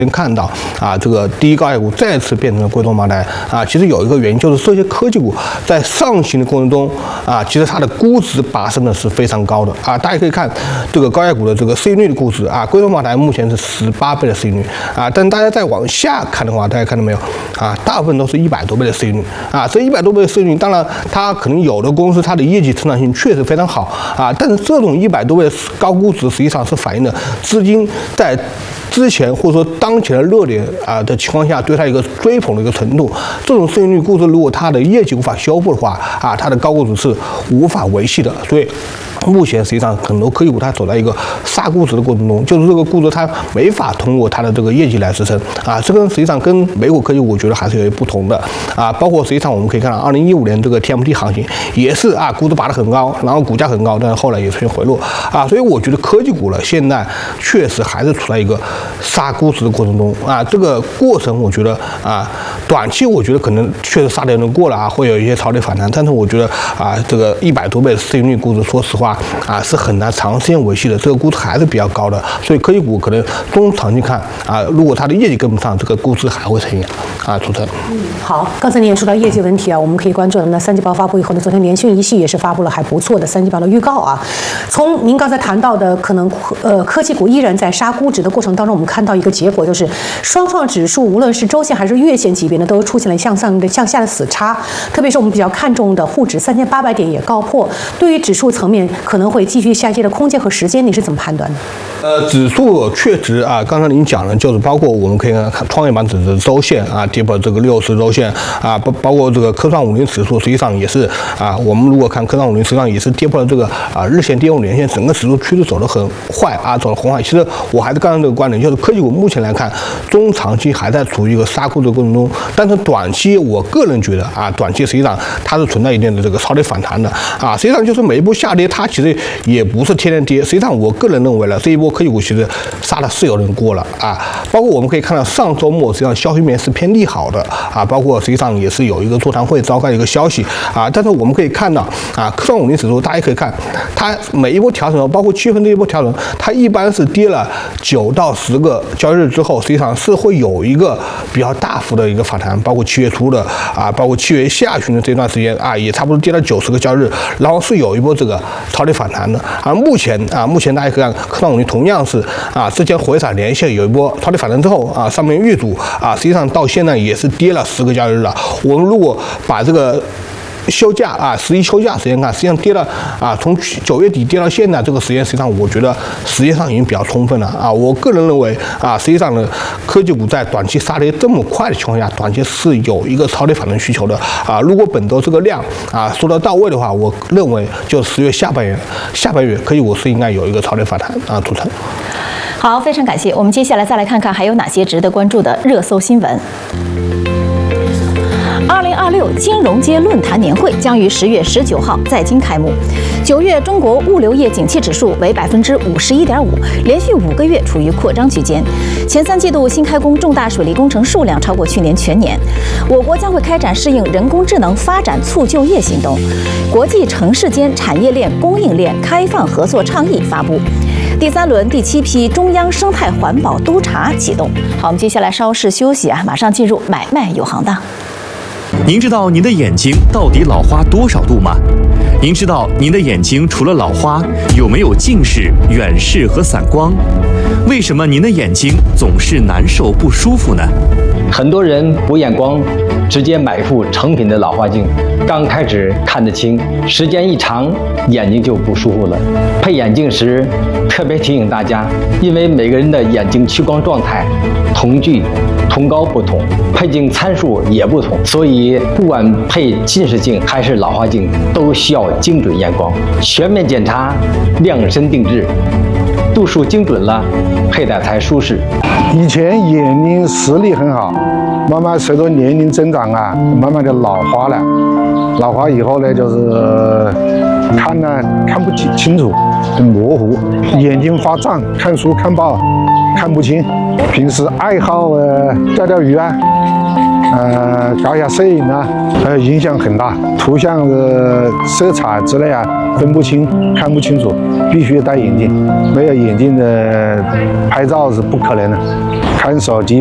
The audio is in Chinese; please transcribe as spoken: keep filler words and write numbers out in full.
看到啊，这个第一高价股再次变成了贵州茅台啊，其实有一个原因就是这些科技股在上行的过程中啊，其实它的估值拔升的是非常高的啊。大家可以看这个高价股的这个市盈率的估值啊，贵州茅台目前是十八倍的市盈率啊，但大家再往下看的话，大家看到没有啊？大部分都是一百多倍的市盈率啊，这一百多倍的市盈率，当然它可能有的公司它的业绩成长性确实非常好啊，但是这种一百多倍的高估值实际上是反映了资金在之前或者说当前的热点啊的情况下，对它一个追捧的一个程度，这种市盈率估值，如果它的业绩无法修复的话啊，它的高估值是无法维系的。所以目前实际上很多科技股它走在一个杀估值的过程中，就是这个估值它没法通过它的这个业绩来支撑啊。这个实际上跟美股科技股我觉得还是有不同的啊。包括实际上我们可以看到，二零一五年这个 T M T 行情也是啊，估值拔得很高，然后股价很高，但是后来也出现回落啊。所以我觉得科技股呢，现在确实还是处在一个杀估值的过程中啊，这个过程我觉得啊，短期我觉得可能确实杀得有点过了啊，会有一些超跌反弹，但是我觉得啊，这个一百多倍的市盈率估值，说实话啊是很难长时间维系的，这个估值还是比较高的，所以科技股可能中长期看啊，如果它的业绩跟不上，这个估值还会承压啊，主持人。 嗯，好，刚才你也说到业绩问题啊，我们可以关注到呢，三季报发布以后呢，昨天联讯一系也是发布了还不错的三季报的预告啊。从您刚才谈到的可能呃科技股依然在杀估值的过程当中，我们看到一个结果就是双创指数无论是周线还是月线级别呢，都出现了向上的向下的死叉，特别是我们比较看重的沪指三千八百点也告破，对于指数层面可能会继续下跌的空间和时间，你是怎么判断的？ 呃，指数确实啊，刚才您讲了，就是包括我们可以看创业板指的周线啊，跌破这个六十周线啊，包包括这个科创五零指数，实际上也是啊，我们如果看科创五零，实际上也是跌破了这个啊日线、跌破年线，整个指数趋势走得很坏啊，走得很坏。其实我还是刚才这个观点，就是科技股目前来看，中长期还在处于一个杀估值的过程中，但是短期我个人觉得啊，短期实际上它是存在一定的这个超跌反弹的啊，实际上就是每一波下跌，它其实也不是天天跌，实际上我个人认为呢，这一波科技股其实杀的是有点过了啊，包括我们可以看到上周末实际上消息面是偏利好的啊，包括实际上也是有一个座谈会召开的一个消息啊，但是我们可以看到啊，科创五零指数大家可以看它每一波调整，包括七月份这一波调整，它一般是跌了九到十个交易日之后，实际上是会有一个比较大幅的一个反弹，包括七月初的啊，包括七月下旬的这段时间啊，也差不多跌了九十个交易日，然后是有一波这个超跌反弹的。而目前啊，目前大家可以看科创五零同样是啊，之前回踩连线有一波超跌反弹之后啊，上面遇阻啊，实际上到现在也是跌了十个交易日了。我们如果把这个休假啊，十一休假时间看，实际上跌了啊，从九月底跌到现在这个时间，实际上我觉得时间上已经比较充分了啊。我个人认为啊，实际上呢，科技股在短期杀跌这么快的情况下，短期是有一个超跌反弹需求的啊。如果本周这个量啊说得到位的话，我认为就十月下半月下半月科技股是应该有一个超跌反弹啊，组成。 好，非常感谢。我们接下来再来看看还有哪些值得关注的热搜新闻。二零二六金融街论坛年会将于十月十九号在京开幕。九月中国物流业景气指数为百分之五十一点五，连续五个月处于扩张区间。前三季度新开工重大水利工程数量超过去年全年。我国将会开展适应人工智能发展促就业行动。国际城市间产业链供应链开放合作倡议发布。第三轮第七批中央生态环保督查启动。好，我们接下来稍事休息啊，马上进入买卖有行当。 您知道您的眼睛到底老花多少度吗？您知道您的眼睛除了老花，有没有近视、远视和散光？为什么您的眼睛总是难受不舒服呢？ 很多人补眼光，直接买副成品的老花镜，刚开始看得清，时间一长，眼睛就不舒服了。配眼镜时，特别提醒大家，因为每个人的眼睛屈光状态、瞳距、瞳高不同，配镜参数也不同，所以不管配近视镜还是老花镜，都需要精准验光，全面检查，量身定制。度数精准了，佩戴才舒适。 以前眼睛视力很好，慢慢随着年龄增长啊，慢慢的老花了。老花以后呢，就是看呢看不清楚， 很模糊，眼睛发胀，看书看报看不清。平时爱好呃钓钓鱼啊，呃搞一下摄影啊，呃影响很大。图像的色彩之类啊分不清，看不清楚，必须戴眼镜。没有眼镜的拍照是不可能的。看手机。